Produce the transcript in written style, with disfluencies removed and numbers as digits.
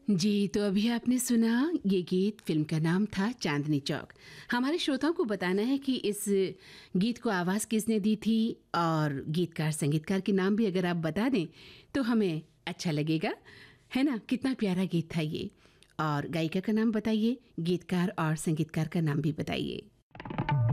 जी, तो अभी आपने सुना ये गीत, फ़िल्म का नाम था चांदनी चौक। हमारे श्रोताओं को बताना है कि इस गीत को आवाज़ किसने दी थी और गीतकार, संगीतकार के नाम भी अगर आप बता दें तो हमें अच्छा लगेगा, है ना? कितना प्यारा गीत था ये। और गायिका का नाम बताइए, गीतकार और संगीतकार का नाम भी बताइए।